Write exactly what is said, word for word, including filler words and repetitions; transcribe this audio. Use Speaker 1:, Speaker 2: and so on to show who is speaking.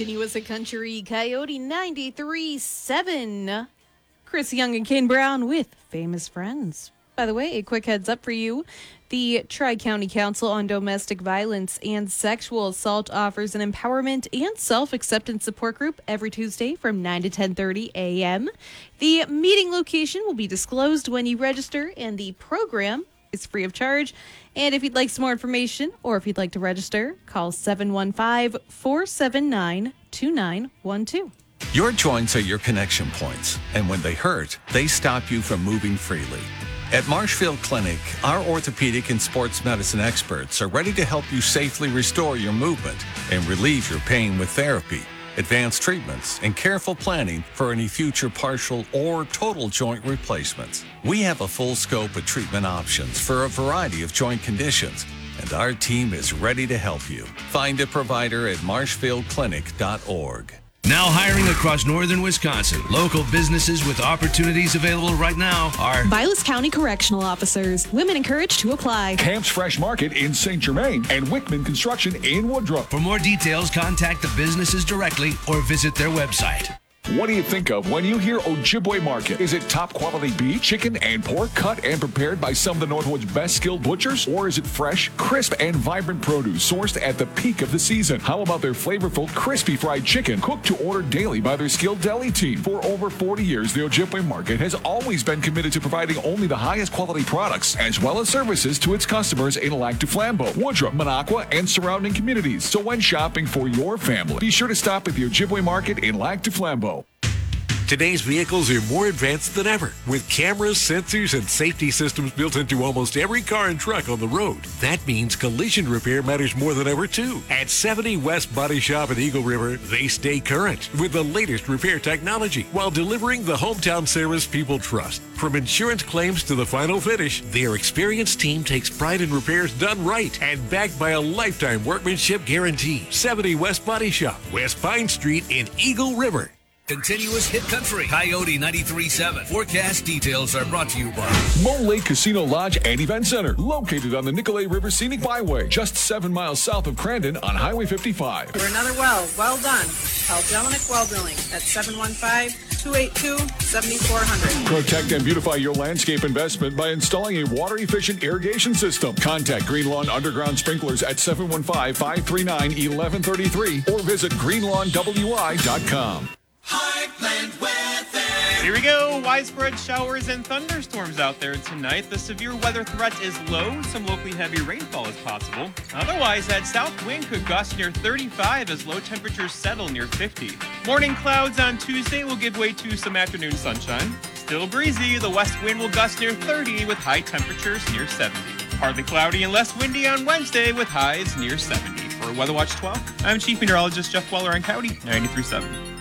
Speaker 1: Continuous at Country Coyote ninety-three point seven. Chris Young and Kane Brown with Famous Friends. By the way, a quick heads up for you. The Tri-County Council on Domestic Violence and Sexual Assault offers an empowerment and self-acceptance support group every Tuesday from nine to ten thirty a.m. The meeting location will be disclosed when you register, and the program is free of charge. And if you'd like some more information or if you'd like to register, call seven one five, four seven nine, two nine one two.
Speaker 2: Your joints are your connection points, and when they hurt, they stop you from moving freely. At Marshfield Clinic, our orthopedic and sports medicine experts are ready to help you safely restore your movement and relieve your pain with therapy, advanced treatments, and careful planning for any future partial or total joint replacements. We have a full scope of treatment options for a variety of joint conditions, and our team is ready to help you. Find a provider at marshfield clinic dot org.
Speaker 3: Now hiring across northern Wisconsin. Local businesses with opportunities available right now are
Speaker 4: Vilas County Correctional Officers. Women encouraged to apply.
Speaker 5: Camp's Fresh Market in Saint Germain and Wickman Construction in Woodruff.
Speaker 3: For more details, contact the businesses directly or visit their website.
Speaker 5: What do you think of when you hear Ojibwe Market? Is it top quality beef, chicken, and pork cut and prepared by some of the Northwood's best skilled butchers? Or is it fresh, crisp, and vibrant produce sourced at the peak of the season? How about their flavorful, crispy fried chicken cooked to order daily by their skilled deli team? For over forty years, the Ojibwe Market has always been committed to providing only the highest quality products as well as services to its customers in Lac du Flambeau, Woodruff, Minocqua, and surrounding communities. So when shopping for your family, be sure to stop at the Ojibwe Market in Lac du Flambeau.
Speaker 6: Today's vehicles are more advanced than ever, with cameras, sensors, and safety systems built into almost every car and truck on the road. That means collision repair matters more than ever, too. At seventy West Body Shop in Eagle River, they stay current with the latest repair technology while delivering the hometown service people trust. From insurance claims to the final finish, their experienced team takes pride in repairs done right and backed by a lifetime workmanship guarantee. seventy West Body Shop, West Pine Street in Eagle River.
Speaker 7: Continuous Hit Country, Coyote ninety-three point seven. Forecast details are brought to you by
Speaker 5: Mole Lake Casino Lodge and Event Center, located on the Nicolet River Scenic Byway, just seven miles south of Crandon on Highway fifty-five.
Speaker 8: For another well, well done. Call Jelinek Well Drilling at seven one five, two eight two, seven four zero zero.
Speaker 5: Protect and beautify your landscape investment by installing a water-efficient irrigation system. Contact Green Lawn Underground Sprinklers at seven one five, five three nine, one one three three or visit green lawn w i dot com.
Speaker 9: Heartland weather. Here we go. Widespread showers and thunderstorms out there tonight. The severe weather threat is low. Some locally heavy rainfall is possible. Otherwise, that south wind could gust near thirty-five as low temperatures settle near fifty. Morning clouds on Tuesday will give way to some afternoon sunshine. Still breezy. The west wind will gust near thirty with high temperatures near seventy. Partly cloudy and less windy on Wednesday with highs near seventy. For Weather Watch twelve, I'm Chief Meteorologist Jeff Weller on Coyote ninety-three point seven.